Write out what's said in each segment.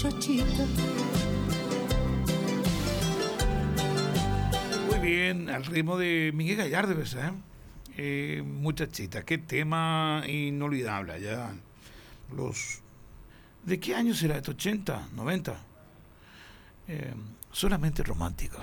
muchachita. Muy bien, al ritmo de Miguel Gallardo, ¿verdad? Muchachita, qué tema inolvidable. Ya los... ¿De qué año será esto? ¿80? ¿90? Solamente romántico.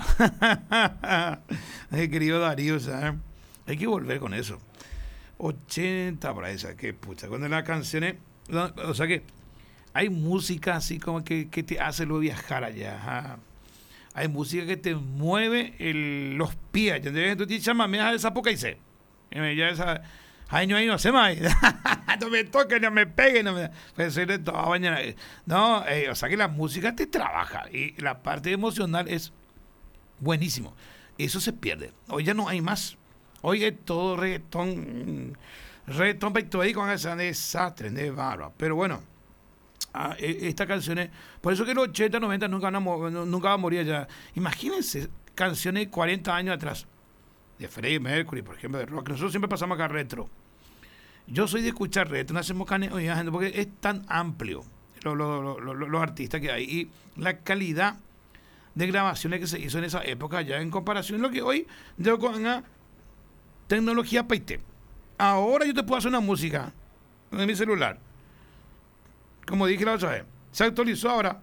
Querido Darío, ¿sabes? Hay que volver con eso. 80 para esa, que pucha. Cuando las canciones... O sea que hay música así como que te hace luego viajar allá. Ajá. Hay música que te mueve los pies. Entonces tú te llamas, me das esa poca y sé. Ya esa... Ay, no sé más. No me toque, no me pegue, no me... Pues soy de toda mañana. No, o sea que la música te trabaja y la parte emocional es buenísimo. Eso se pierde. Hoy ya no hay más. Hoy es todo reggaetón, todo ahí con ese desastre, de bárbaro. Pero bueno, esta canción es... Por eso que los 80, 90 nunca va a morir ya. Imagínense canciones de 40 años atrás. De Freddie Mercury, por ejemplo, de rock. Nosotros siempre pasamos acá retro. Yo soy de escuchar retro, no hacemos porque es tan amplio los artistas que hay y la calidad de grabaciones que se hizo en esa época ya en comparación a lo que hoy yo con la tecnología paite. Ahora yo te puedo hacer una música en mi celular. Como dije la otra vez, se actualizó ahora.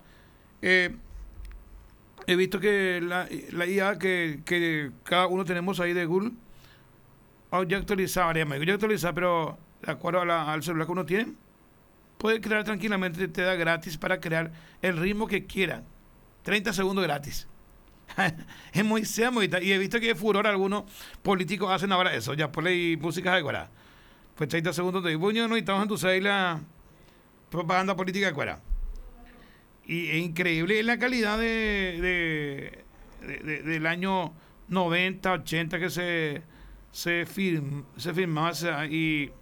He visto que la IA que cada uno tenemos ahí de Google ya actualizada, pero de acuerdo al celular que uno tiene, puede crear tranquilamente, te da gratis para crear el ritmo que quiera. 30 segundos gratis. Es muy y he visto que de furor algunos políticos hacen ahora eso, ya ponle música de cuera. Pues 30 segundos te digo, no estamos en tu ahí la propaganda política de cuera. Y es increíble la calidad del año 90, 80 que se filmaba y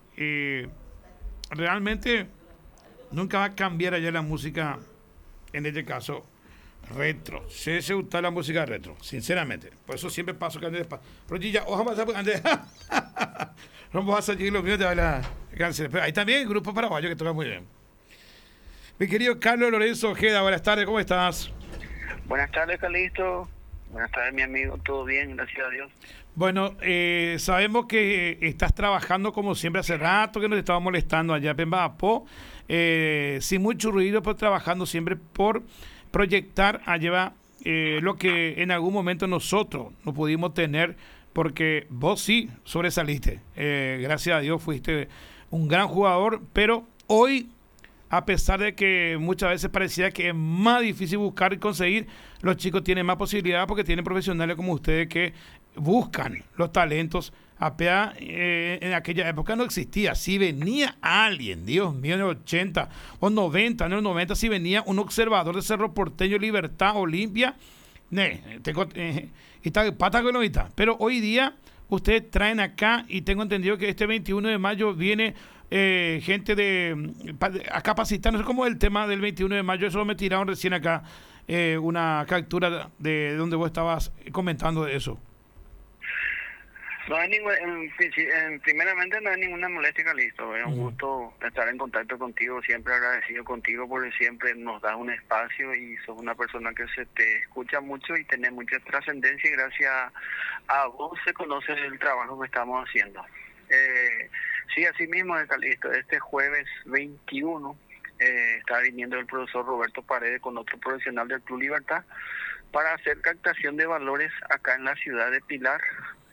realmente nunca va a cambiar allá la música, en este caso retro. Se gusta la música retro, sinceramente. Por eso siempre paso que antes pero ya, ojalá pasar antes. No vas a seguir los míos de la canción. Pero hay también grupos paraguayos que tocan muy bien. Mi querido Carlos Lorenzo Ojeda, buenas tardes, ¿cómo estás? Buenas tardes, Calixto. Buenas tardes, mi amigo. ¿Todo bien? Gracias a Dios. Bueno, sabemos que estás trabajando como siempre hace rato, que nos estaba molestando allá en Pembapo, sin mucho ruido, pero trabajando siempre por proyectar allá lo que en algún momento nosotros no pudimos tener, porque vos sí sobresaliste. Gracias a Dios fuiste un gran jugador, pero hoy, a pesar de que muchas veces parecía que es más difícil buscar y conseguir, los chicos tienen más posibilidades porque tienen profesionales como ustedes que buscan los talentos. APA en aquella época no existía. Si venía alguien, Dios mío, en el 80 o 90, en el 90, si venía un observador de Cerro Porteño, Libertad, Olimpia, está pata con novita. Pero hoy día ustedes traen acá, y tengo entendido que este 21 de mayo viene gente a capacitar, no sé cómo es el tema del 21 de mayo, eso me tiraron recién acá una captura de donde vos estabas comentando de eso. No hay primeramente no hay ninguna molestia, Calixto. Es un gusto estar en contacto contigo, siempre agradecido contigo porque siempre nos das un espacio y sos una persona que se te escucha mucho y tenés mucha trascendencia y gracias a vos se conoce el trabajo que estamos haciendo. Sí, así mismo, Calixto, este jueves 21 está viniendo el profesor Roberto Paredes con otro profesional del Club Libertad para hacer captación de valores acá en la ciudad de Pilar.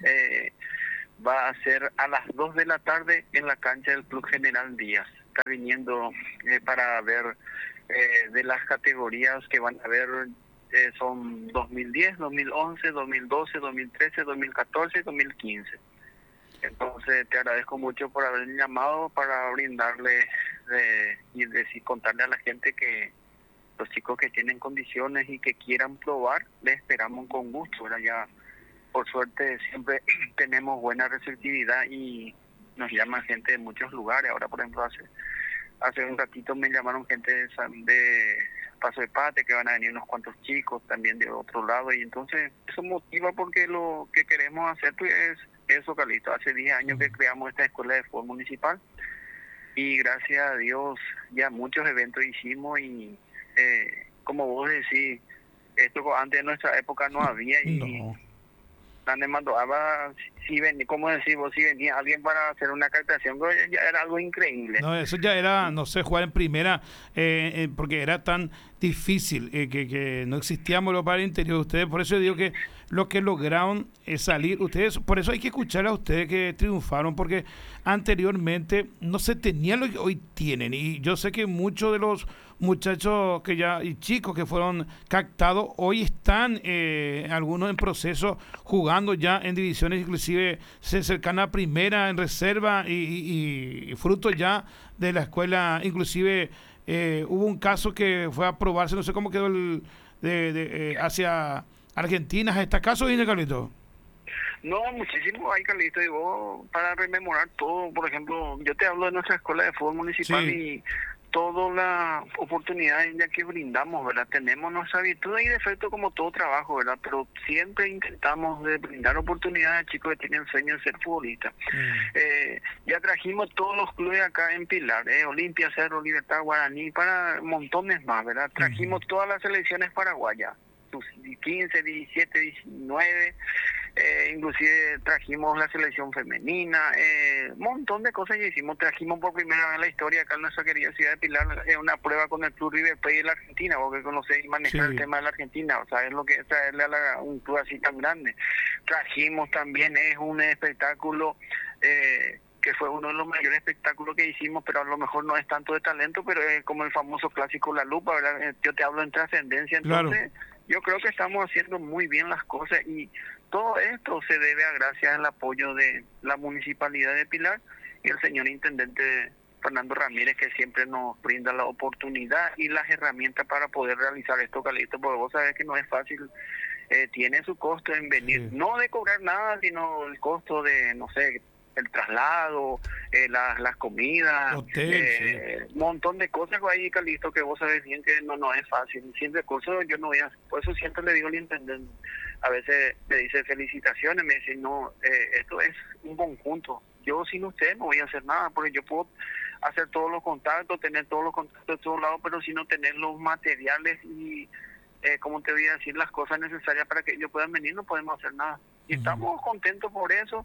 Va a ser a las 2 de la tarde en la cancha del Club General Díaz. Está viniendo para ver de las categorías que van a ver, son 2010, 2011, 2012, 2013, 2014 y 2015. Entonces te agradezco mucho por haber llamado para brindarle y contarle a la gente que los chicos que tienen condiciones y que quieran probar, les esperamos con gusto. Ahora ya, por suerte, siempre tenemos buena receptividad y nos llaman gente de muchos lugares. Ahora, por ejemplo, hace un ratito me llamaron gente de Paso de Pate, que van a venir unos cuantos chicos también de otro lado, y entonces eso motiva porque lo que queremos hacer pues, es eso, Calixto. Hace 10 años que creamos esta escuela de fútbol municipal y gracias a Dios ya muchos eventos hicimos y como vos decís, esto antes de nuestra época no había y No. mandaba, si venía, como decís vos, si venía alguien para hacer una captación, pues, ya era algo increíble. No, eso ya era, no sé, jugar en primera, porque era tan difícil que no existíamos los para el interior de ustedes. Por eso digo que lo que lograron es salir ustedes. Por eso hay que escuchar a ustedes que triunfaron, porque anteriormente no se tenía lo que hoy tienen. Y yo sé que muchos de los muchachos que ya y chicos que fueron captados hoy están algunos en proceso jugando ya en divisiones inclusive se cercana a primera en reserva y fruto ya de la escuela inclusive hubo un caso que fue a probarse, no sé cómo quedó hacia Argentina. ¿Está caso, viene Carlito? No, muchísimo hay, Carlito, y vos, para rememorar todo, por ejemplo, yo te hablo de nuestra escuela de fútbol municipal Sí. y todas las oportunidades ya que brindamos, ¿verdad? Tenemos nuestra virtud y defecto como todo trabajo, ¿verdad? Pero siempre intentamos de brindar oportunidades a chicos que tienen sueño de ser futbolistas. Ya trajimos todos los clubes acá en Pilar, Olimpia, Cerro, Libertad, Guaraní, para montones más, ¿verdad? Trajimos todas las selecciones paraguayas, sus 15, 17, 19, inclusive trajimos la selección femenina, un montón de cosas que hicimos. Trajimos por primera vez en la historia acá en nuestra querida ciudad de Pilar una prueba con el Club River Plate de la Argentina, porque conocéis y manejar Sí. el tema de la Argentina, o sea, es lo que es traerle a un club así tan grande. Trajimos también, es un espectáculo que fue uno de los mayores espectáculos que hicimos, pero a lo mejor no es tanto de talento, pero es como el famoso clásico La Lupa, ¿verdad? Yo te hablo en trascendencia, entonces yo creo que estamos haciendo muy bien las cosas y todo esto se debe a gracias al apoyo de la Municipalidad de Pilar y el señor Intendente Fernando Ramírez, que siempre nos brinda la oportunidad y las herramientas para poder realizar esto, Carlito, porque vos sabés que no es fácil, tiene su costo en venir, no de cobrar nada, sino el costo de, no sé, el traslado, las comidas, Hotel, montón de cosas ahí, Carlito, que vos sabés bien que no es fácil. Sin recursos yo no voy a, por eso siempre le digo al intendente, a veces me dice felicitaciones, me dice no, esto es un conjunto. Yo sin usted no voy a hacer nada, porque yo puedo hacer todos los contactos, tener todos los contactos de todos lados, pero si no tener los materiales y como te voy a decir, las cosas necesarias para que ellos puedan venir, no podemos hacer nada. Y estamos contentos por eso.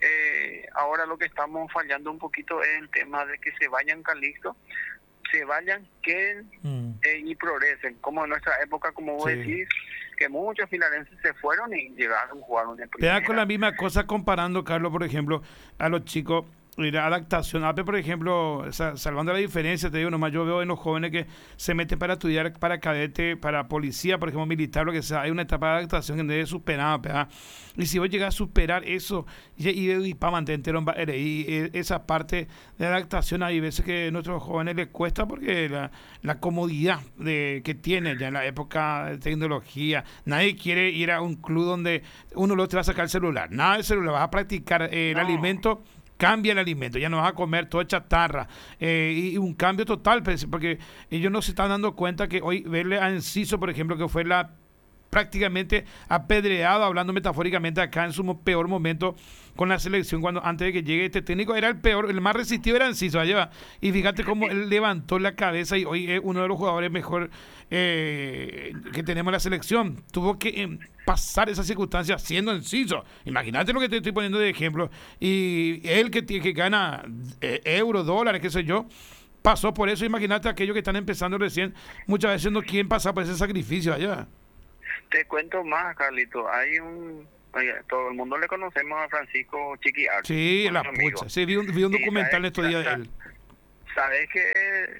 Ahora lo que estamos fallando un poquito es el tema de que se vayan, Calixto, se vayan, queden y progresen. Como en nuestra época, como vos decís, que muchos filarenses se fueron y llegaron, jugaron en primera. Te da con la misma cosa comparando, Carlos, por ejemplo, a los chicos. La adaptación, por ejemplo, salvando la diferencia, te digo, nomás yo veo en los jóvenes que se meten para estudiar, para cadete, para policía, por ejemplo, militar, lo que sea, hay una etapa de adaptación que debe superar, ¿verdad? Y si vos llegas a superar eso, y para mantenerte y esa parte de adaptación, hay veces que a nuestros jóvenes les cuesta porque la comodidad que tienen ya en la época de tecnología, nadie quiere ir a un club donde uno lo te va a sacar el celular, nada del celular, vas a practicar el alimento. Cambia el alimento, ya no vas a comer toda chatarra, y un cambio total, porque ellos no se están dando cuenta que hoy verle a Enciso, por ejemplo, que fue prácticamente apedreado, hablando metafóricamente acá en su peor momento con la selección, cuando antes de que llegue este técnico era el peor, el más resistivo era Enciso, allá, y fíjate cómo él levantó la cabeza y hoy es uno de los jugadores mejor que tenemos en la selección. Tuvo que pasar esas circunstancias siendo Enciso, imagínate lo que te estoy poniendo de ejemplo, y él que gana euros, dólares, qué sé yo, pasó por eso. Imagínate a aquellos que están empezando recién, muchas veces no quieren pasar por ese sacrificio allá. Te cuento más, Carlito. Hay todo el mundo le conocemos a Francisco Chiqui Arce. Sí, la pucha. Sí, vi un documental en estos días de él. ¿Sabes que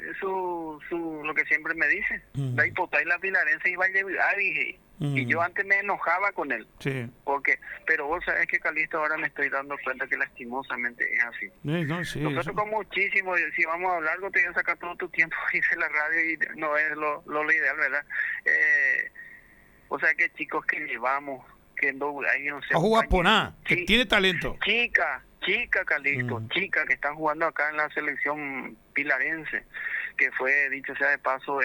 lo que siempre me dice? La hipotay la pilarense iba a llevar, dije. Y yo antes me enojaba con él. Sí. Pero vos sabés que, Calixto, ahora me estoy dando cuenta que lastimosamente es así. Sí, nosotros con muchísimo, si vamos a hablar, te voy a sacar todo tu tiempo, dice la radio, y no es lo ideal, ¿verdad? O sea que chicos que llevamos, que no sé. A jugar por nada, que tiene talento. Chica, Calixto, chica que están jugando acá en la selección pilarense, que fue, dicho sea de paso,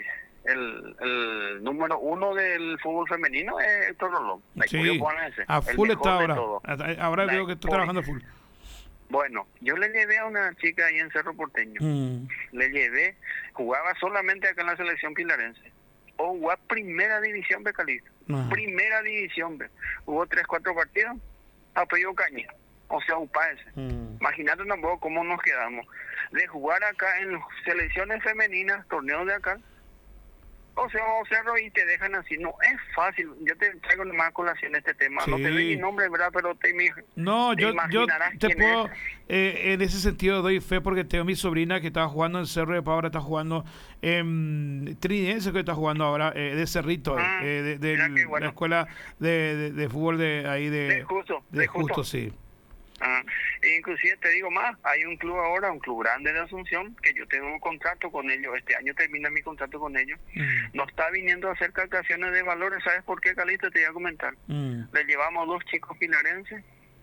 el número 1 del fútbol femenino es Héctor Rolón. Sí, a full está ahora. Ahora veo que está trabajando full. Bueno, yo le llevé a una chica ahí en Cerro Porteño. Le llevé, jugaba solamente acá en la selección pilarense. O jugaba primera división de Calista. Primera división B. Hubo 3-4 partidos, apellido Caña. O sea, UPAS. Imagínate tampoco cómo nos quedamos. De jugar acá en selecciones femeninas, torneos de acá. O sea, y te dejan así. No es fácil. Yo te traigo más colación este tema. Sí. No te doy mi nombre, ¿verdad? Pero yo te puedo, en ese sentido doy fe porque tengo mi sobrina que estaba jugando en Cerro de Pau, ahora está jugando en Trinense, que está jugando ahora de Cerrito, de la escuela de fútbol de ahí de Justo, sí. Inclusive te digo más, hay un club ahora, un club grande de Asunción, que yo tengo un contrato con ellos, este año termina mi contrato con ellos, nos está viniendo a hacer captaciones de valores. ¿Sabes por qué, Calixto? Te voy a comentar. Le llevamos 2 chicos pilarenses,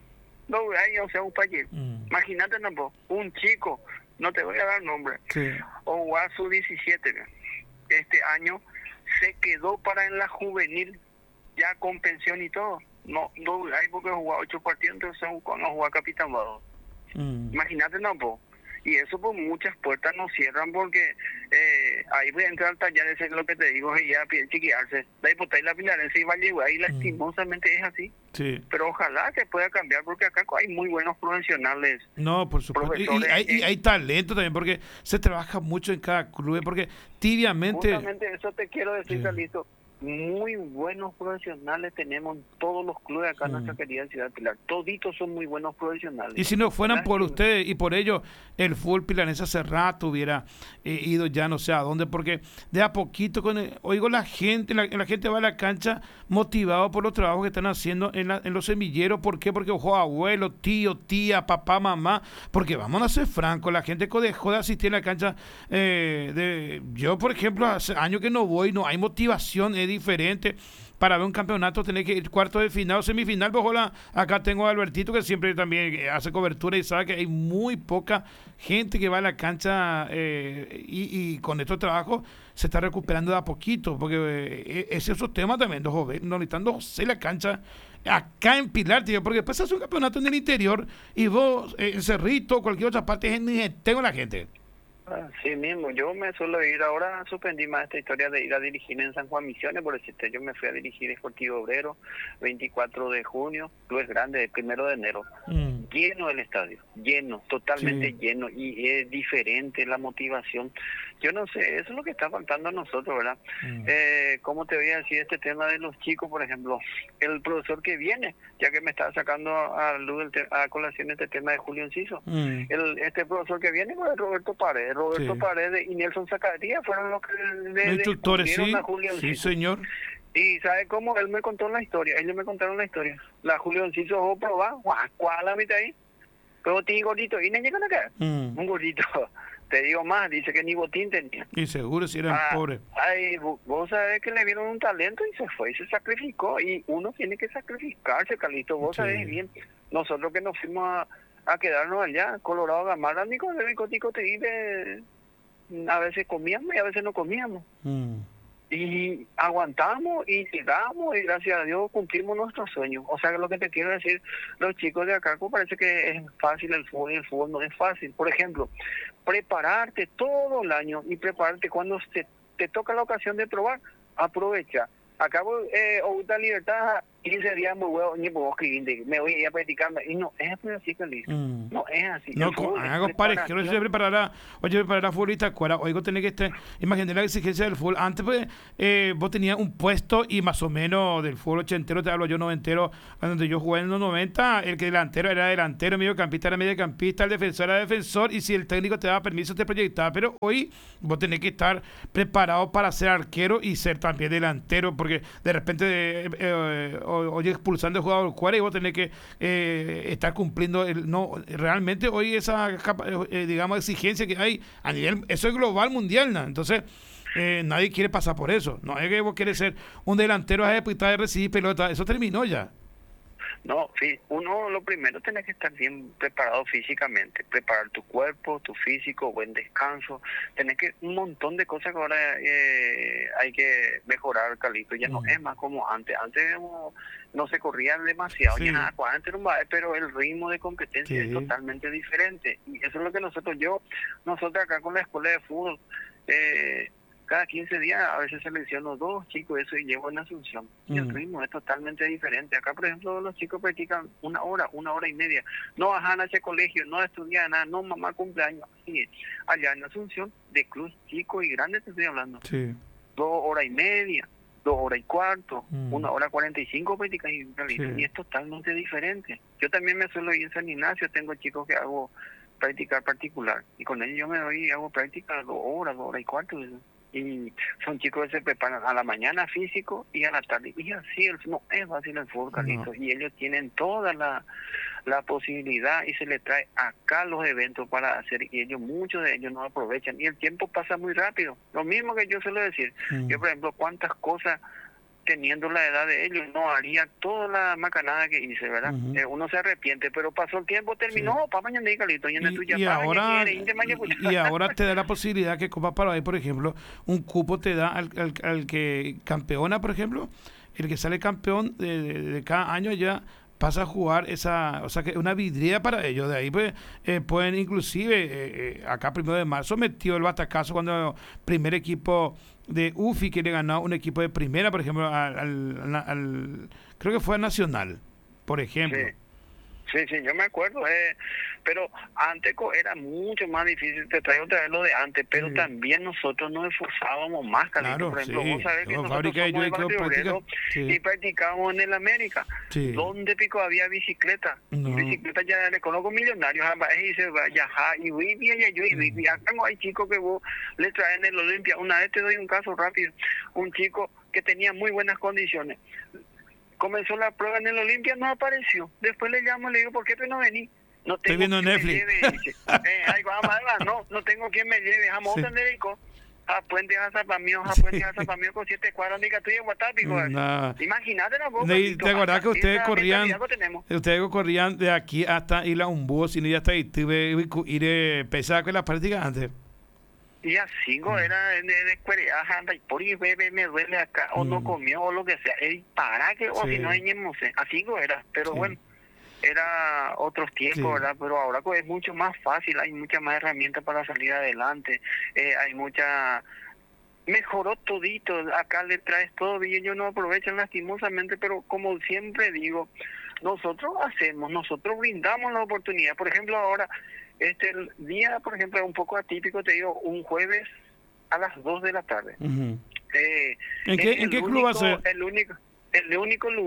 un país. Imagínate, un chico, no te voy a dar nombre, o a su 17, este año se quedó para en la juvenil, ya con pensión y todo. No hay porque jugaba 8 partidos, entonces no jugaba capitán. Imagínate, y eso por muchas puertas nos cierran porque ahí voy a entrar al taller, ese es lo que te digo, y ya chiquearse. La hipoteca y la pilarense y Valle, ahí lastimosamente es así. Sí. Pero ojalá se pueda cambiar porque acá hay muy buenos profesionales. No, por supuesto. Y hay talento también porque se trabaja mucho en cada club, porque tibiamente... Justamente eso te quiero decir, Carlito. Muy buenos profesionales tenemos en todos los clubes acá en nuestra querida Ciudad Pilar. Toditos son muy buenos profesionales. Y si no fueran por ustedes y por ellos, el fútbol pilarense hace rato hubiera ido ya no sé a dónde, porque de a poquito, oigo la gente va a la cancha motivado por los trabajos que están haciendo en los semilleros. ¿Por qué? Porque ojo, abuelo, tío, tía, papá, mamá, porque vamos a ser francos, la gente dejó de asistir a la cancha. Yo, por ejemplo, hace años que no voy, no hay motivación, es diferente. Para ver un campeonato tenés que ir cuarto de final o semifinal. Pues, hola, acá tengo a Albertito que siempre también hace cobertura y sabe que hay muy poca gente que va a la cancha y con estos trabajos se está recuperando de a poquito, porque ese es otro tema también, no necesitando la cancha acá en Pilar, tío, porque después hace un campeonato en el interior y vos en Cerrito, cualquier otra parte, tengo la gente. Sí mismo, yo me suelo ir ahora, suspendí más esta historia de ir a dirigir en San Juan Misiones, por decirte, yo me fui a dirigir Sportivo Obrero, 24 de junio, clubes grandes, 1 de enero, lleno el estadio, lleno, totalmente lleno, y es diferente la motivación. Yo no sé, eso es lo que está faltando a nosotros, ¿verdad? ¿Cómo te voy a decir este tema de los chicos, por ejemplo? El profesor que viene, ya que me está sacando a colación este tema de Julio Enciso, este profesor que viene es Roberto Paredes y Nelson Zacarías fueron los que le instructores, a Julio Enciso. Sí, señor. Y ¿sabe cómo? Ellos me contaron la historia. La Julio Enciso dejó probar, ¿cuál la mitad ahí? Pero tiene gordito, ¿y no llegan acá? Un gordito. Te digo más, dice que ni botín tenía. Y seguro si eran pobres. Ay, vos sabés que le vieron un talento y se fue y se sacrificó. Y uno tiene que sacrificarse, Carlito. Vos sabés bien. Nosotros que nos fuimos a quedarnos allá, Colorado Gamarra, ni con el bicotico te dice, a veces comíamos y a veces no comíamos. Y aguantamos y llegamos y gracias a Dios cumplimos nuestros sueños. O sea, lo que te quiero decir, los chicos de acá, parece que es fácil el fútbol no es fácil. Por ejemplo, prepararte todo el año y prepararte cuando te toca la ocasión de probar, aprovecha. Acabo Oguta Libertad 15 días muy huevo, ni puedo escribir, me voy a practicar, y no es así, Carlito. No es así. No, compadre, quiero decir, preparar a futbolista, oigo tener que estar, imagínate la exigencia del fútbol. Antes pues, vos tenías un puesto y más o menos del fútbol ochentero, te hablo yo noventero, donde yo jugué en los 90, el que delantero era delantero, mediocampista era mediocampista, el defensor era defensor, y si el técnico te daba permiso te proyectaba. Pero hoy vos tenés que estar preparado para ser arquero y ser también delantero, porque de repente hoy expulsando al jugador cuadra y vos tenés que estar cumpliendo realmente hoy esa digamos exigencia que hay a nivel, eso es global, mundial, ¿no? Entonces nadie quiere pasar por eso, no es que vos querés ser un delantero a de recibir pelota, eso terminó ya. No, uno lo primero tenés que estar bien preparado físicamente, preparar tu cuerpo, tu físico, buen descanso, tenés que un montón de cosas que ahora hay que mejorar, Carlito, ya no es más como antes no se corría demasiado, Sí. ya nada, antes era un baile, pero el ritmo de competencia Sí. es totalmente diferente, y eso es lo que nosotros acá con la escuela de fútbol, cada 15 días a veces selecciono 2 chicos, eso, y llevo en Asunción. Y el ritmo es totalmente diferente. Acá, por ejemplo, los chicos practican 1 hora y media. No bajan a ese colegio, no estudian nada, no mamá cumpleaños. Sí, allá en Asunción, de club chico y grande te estoy hablando. Sí. 2 horas y media, 2 horas y cuarto, 1 hora 45 practican y es totalmente diferente. Yo también me suelo ir en San Ignacio, tengo chicos que hago practicar particular. Y con ellos yo me doy y hago práctica 2 horas y cuarto. Y son chicos que se preparan a la mañana físico y a la tarde. Y así no es fácil el fútbol, Carlitos. No. Y ellos tienen toda la posibilidad y se les trae acá los eventos para hacer. Y ellos, muchos de ellos no aprovechan. Y el tiempo pasa muy rápido. Lo mismo que yo suelo decir. Yo, por ejemplo, cuántas cosas teniendo la edad de ellos, no haría toda la macanada que hice, ¿verdad? Uno se arrepiente, pero pasó el tiempo, terminó, papá, y ahora te da la posibilidad que Copa Paraguay, por ejemplo, un cupo te da al que campeona, por ejemplo, el que sale campeón de cada año ya pasa a jugar o sea que una vidriera para ellos, de ahí pues pueden inclusive, acá 1 de marzo metió el batacazo cuando el primer equipo de UFI que le ganó un equipo de primera, por ejemplo, creo que fue al Nacional, por ejemplo. Sí, yo me acuerdo, pero antes era mucho más difícil, te traigo otra vez lo de antes, pero también nosotros nos esforzábamos más, Carlito. Claro, por ejemplo, vos sabés que nosotros somos de Barrio Obrero y practicábamos en el América, donde pico había bicicleta, bicicleta ya le conozco millonarios, y se vaya, y acá no hay chicos que vos le traen el Olimpia. Una vez te doy un caso rápido, un chico que tenía muy buenas condiciones, comenzó la prueba en el Olimpia, no apareció. Después le llamo, le digo, ¿por qué tú no venís? No tengo viendo quien Netflix. me lleve, dice. No tengo quien me lleve. Jamón se dedicó a Puente a Zapamío con 7 cuadras de Catuya, Guatápico. Imagínate la boca. ¿Te acordás que ustedes corrían de aquí hasta ir a un búho, sin ir hasta ahí, ir pesada con las prácticas antes? Y así era de escuela, anda y por y bebé me duele acá, o no comió, o lo que sea, para que, o si no, así era, pero bueno, era otros tiempos, ¿verdad? Pero ahora es mucho más fácil, hay muchas más herramientas para salir adelante, mejoró todito, acá le traes todo y ellos no aprovechan lastimosamente, pero como siempre digo, nosotros brindamos la oportunidad. Por ejemplo, ahora el día, por ejemplo, es un poco atípico, te digo, un jueves a las 2 de la tarde. ¿En qué club va a ser? El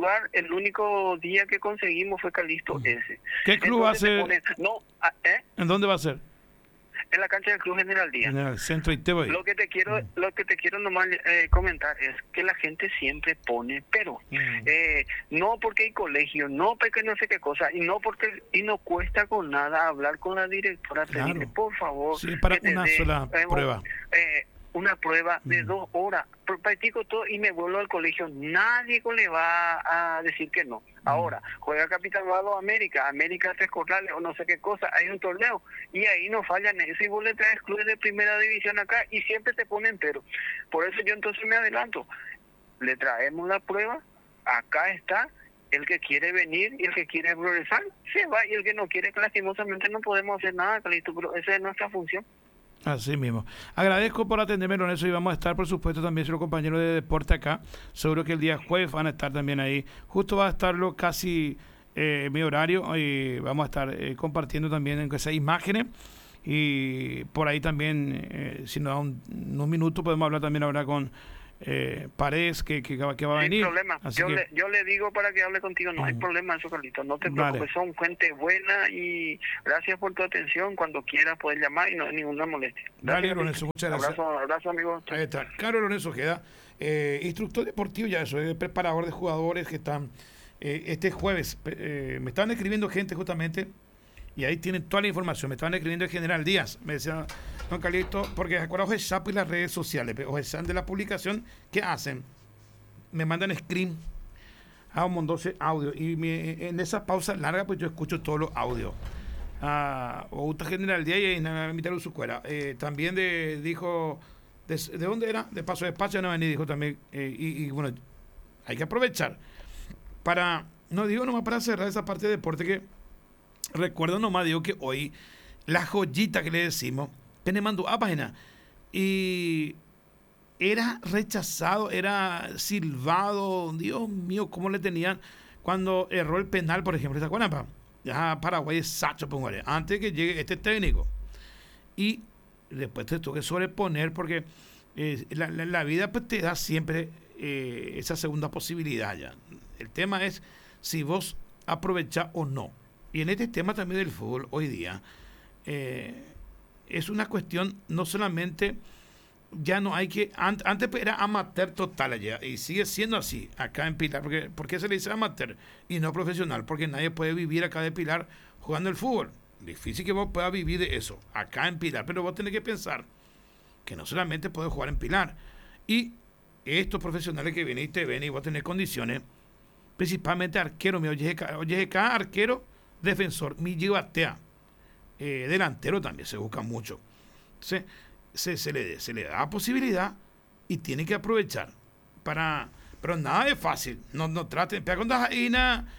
único día que conseguimos fue Calixto ese. ¿Qué club va a ser? ¿En dónde va a ser? En la cancha del Club General Díaz. En el centro de Itebo. Lo que te quiero nomás comentar es que la gente siempre pone pero. No porque hay colegio, no porque no sé qué cosa, y no cuesta con nada hablar con la directora, pedirle, por favor. Sí, para una sola prueba. Una prueba de 2 horas. Practico todo y me vuelvo al colegio. Nadie le va a decir que no. Ahora, juega Capital Vado América 3 Corrales o no sé qué cosa. Hay un torneo y ahí no fallan eso. Y vos le traes clubes de primera división acá y siempre te ponen pero. Por eso yo entonces me adelanto. Le traemos la prueba. Acá está. El que quiere venir y el que quiere progresar se va. Y el que no quiere, lastimosamente no podemos hacer nada, Carlito. Pero esa es nuestra función. Así mismo. Agradezco por atenderme, Lorenzo, y vamos a estar, por supuesto, también los compañeros de deporte acá. Seguro que el día jueves van a estar también ahí. Justo va a estarlo casi mi horario y vamos a estar compartiendo también esas imágenes. Y por ahí también, si nos da unos minutos, podemos hablar también ahora con Paredes, que va a venir. Sin problema. Yo le digo para que hable contigo, no hay problema eso, Carlito, no te preocupes, son gente buena y gracias por tu atención. Cuando quieras puedes llamar y no hay ninguna molestia. Dale, Lorenzo, muchas gracias. Abrazo, amigo. Ahí está, Carlos Lorenzo Ojeda, instructor deportivo, ya eso, es preparador de jugadores que están este jueves. Me estaban escribiendo gente justamente y ahí tienen toda la información. Me estaban escribiendo el General Díaz, me decía don Calixto, porque recuerda y las redes sociales, o están de la publicación, ¿qué hacen? Me mandan screen Jamón 12 audio. Y en esa pausa larga, pues yo escucho todos los audios. Bogotá General Día y en mitad su cuera. También dijo, ¿de dónde era? De Paso de Espacio, no dijo también. Y bueno, hay que aprovechar. No digo nomás para cerrar esa parte de deporte, que recuerdo nomás, digo que hoy la joyita que le decimos, que me mandó a página. Y era rechazado, era silbado, Dios mío, cómo le tenían cuando erró el penal, por ejemplo, ¿se acuerdan, pa? Ya Paraguay es sacho, póngale, antes que llegue este técnico. Y después te tuvo que sobreponer porque la vida pues, te da siempre esa segunda posibilidad ya. El tema es si vos aprovechás o no. Y en este tema también del fútbol hoy día es una cuestión no solamente, ya no hay que, antes era amateur total allá y sigue siendo así acá en Pilar. ¿Por qué se le dice amateur y no profesional? Porque nadie puede vivir acá de Pilar jugando el fútbol. Difícil que vos puedas vivir de eso acá en Pilar, pero vos tenés que pensar que no solamente podés jugar en Pilar, y estos profesionales que vienen y te ven y vos tenés condiciones, principalmente arquero, mi OJK, arquero, defensor, mi Batea, delantero también se busca mucho. Entonces se le da posibilidad y tiene que aprovechar pero nada es fácil, no traten, pero cuando hay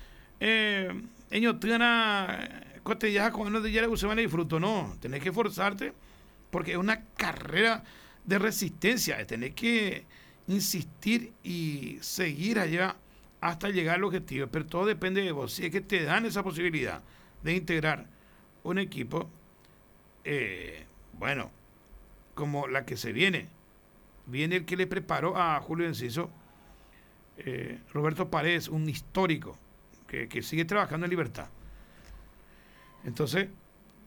ellos tienen costelladas con los de Yara se van a disfrutar, no, tenés que esforzarte porque es una carrera de resistencia, tenés que insistir y seguir allá hasta llegar al objetivo, pero todo depende de vos. Si es que te dan esa posibilidad de integrar un equipo, bueno, como la que se viene el que le preparó a Julio Enciso, Roberto Paredes, un histórico que sigue trabajando en Libertad. Entonces,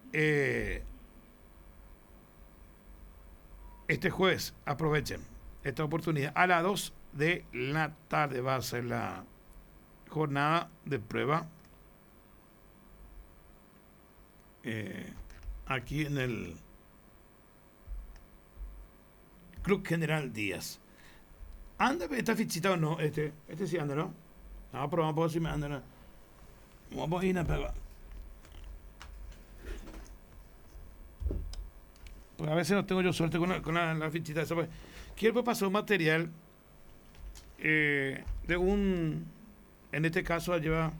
este jueves aprovechen esta oportunidad. A las 2 de la tarde va a ser la jornada de prueba aquí en el Club General Díaz. ¿Anda esta fichita o no? Este sí anda, ¿no? No, pero vamos a ver si me anda, ¿no? Vamos a ir a pegar. Porque a veces no tengo yo suerte con la fichita esa. Pues. Quiero pasar un material de un, en este caso lleva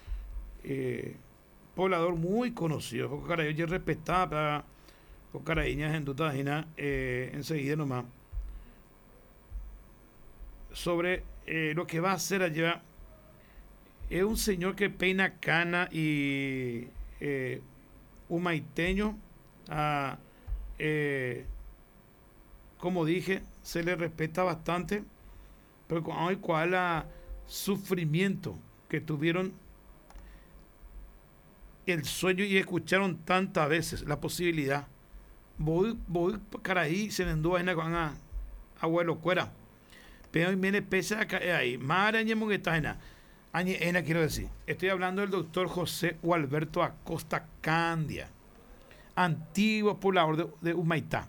poblador muy conocido, porque yo respetaba con caraíñas en duda enseguida nomás, sobre lo que va a hacer allá. Es un señor que peina cana y humaiteño, como dije, se le respeta bastante, pero con el cual sufrimiento que tuvieron el sueño y escucharon tantas veces la posibilidad. Voy caraí se vendó con abuelo cuera. Pero me pesa acá ahí. Maraña monguetaina. Añena quiero decir. Estoy hablando del doctor José Gualberto Acosta Candia, antiguo poblador de Humaitá.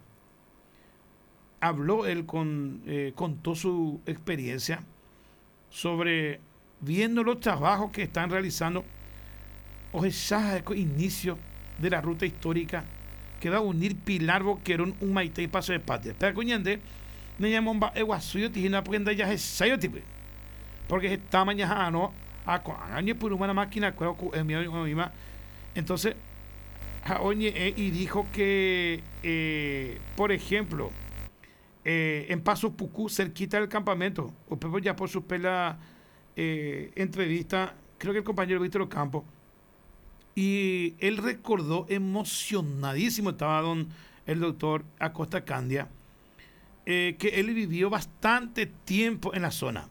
Habló él contó su experiencia sobre viendo los trabajos que están realizando o ese inicio de la ruta histórica que va a unir Pilar, Boquerón, Humaitá y Paso de Patria. Pero coñande, no llamamos eguasuyo tijina porque ya es sayo tipo. Porque está mañana no a año por una máquina entonces y dijo que por ejemplo en Paso Pucú, cerquita del campamento, usted ya por su pela entrevista, creo que el compañero Víctor Ocampo, y él recordó emocionadísimo, estaba el doctor Acosta Candia, que él vivió bastante tiempo en la zona.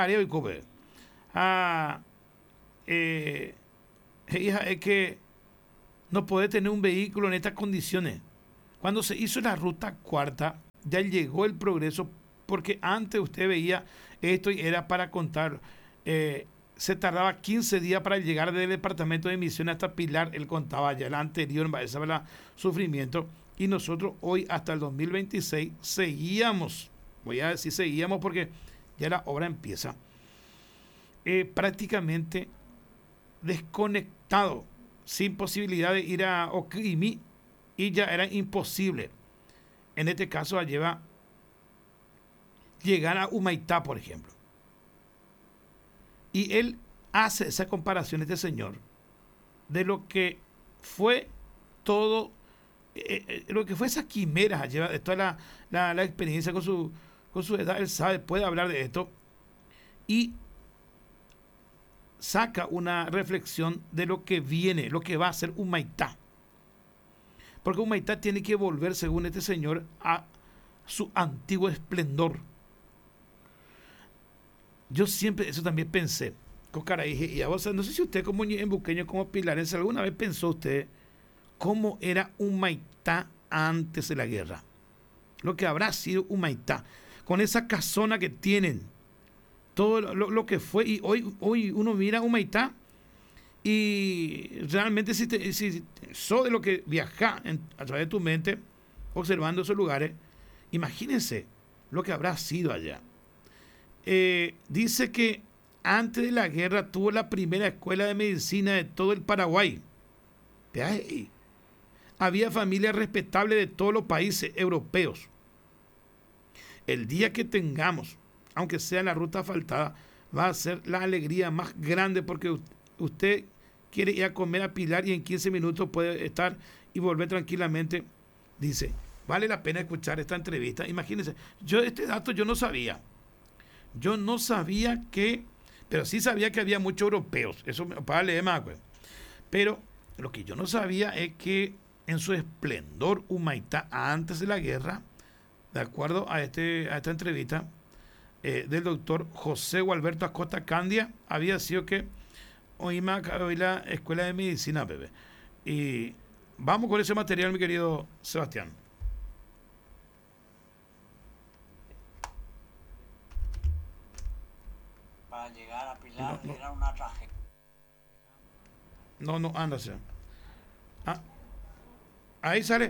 Es que no puede tener un vehículo en estas condiciones. Cuando se hizo la ruta cuarta, ya llegó el progreso, porque antes usted veía esto y era para contar. Se tardaba 15 días para llegar del departamento de Misiones hasta Pilar, él contaba ya el anterior, ese era sufrimiento, y nosotros hoy hasta el 2026 seguíamos, voy a decir seguíamos porque ya la obra empieza, prácticamente desconectado, sin posibilidad de ir a Oquimi, y ya era imposible, en este caso, llevar llegar a Humaitá, por ejemplo. Y él hace esa comparación, este señor, de lo que fue todo, lo que fue esa quimera, lleva de toda la experiencia con su edad, él sabe, puede hablar de esto, y saca una reflexión de lo que viene, lo que va a ser Humaitá. Porque Humaitá tiene que volver, según este señor, a su antiguo esplendor. Yo siempre eso también pensé, Cocaraíje, y a vos, no sé si usted como embuqueño, como pilarense, alguna vez pensó usted cómo era Humaitá antes de la guerra. Lo que habrá sido Humaitá, con esa casona que tienen, todo lo que fue, y hoy uno mira Humaitá y realmente si sos de lo que viaja a través de tu mente, observando esos lugares, imagínense lo que habrá sido allá. Dice que antes de la guerra tuvo la primera escuela de medicina de todo el Paraguay. Había familias respetables de todos los países europeos. El día que tengamos, aunque sea la ruta asfaltada, va a ser la alegría más grande, porque usted quiere ir a comer a Pilar y en 15 minutos puede estar y volver tranquilamente. Dice, vale la pena escuchar esta entrevista. Imagínense, este dato yo no sabía. Yo no sabía pero sí sabía que había muchos europeos. Eso para leer más, pues. Pero lo que yo no sabía es que en su esplendor Humaitá antes de la guerra, de acuerdo a esta entrevista del doctor José Gualberto Acosta Candia, había sido que hoy la escuela de medicina, bebé. Y vamos con ese material, mi querido Sebastián. Para llegar a Pilar era una tragedia. No, ándase. Ahí sale.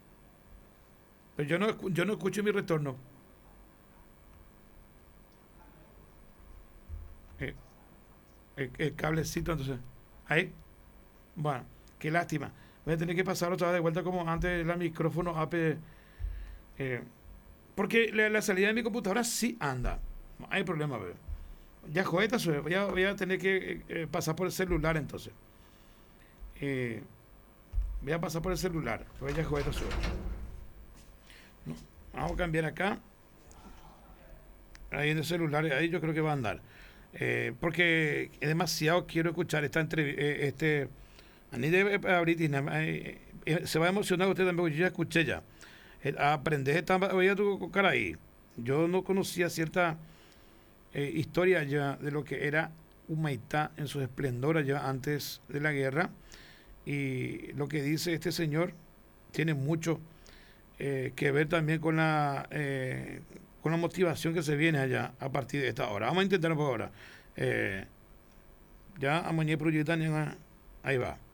Pero yo no escucho mi retorno. El cablecito, entonces. Ahí. Bueno, qué lástima. Voy a tener que pasar otra vez de vuelta como antes el micrófono AP. Porque la salida de mi computadora sí anda. No hay problema, bebé. Ya joeta, voy a tener que pasar por el celular entonces. Voy a pasar por el celular. Ya joeta, no, vamos a cambiar acá. Ahí en el celular, ahí yo creo que va a andar. Porque es demasiado, quiero escuchar esta entrevista. Se va a emocionar usted también, porque yo ya escuché ya. Aprender esta cara ahí. Yo no conocía cierta historia ya de lo que era Humaitá en su esplendor allá antes de la guerra, y lo que dice este señor tiene mucho que ver también con la motivación que se viene allá a partir de esta hora. Vamos a intentarlo por ahora. Ya a Moñé Proyectan, ahí va.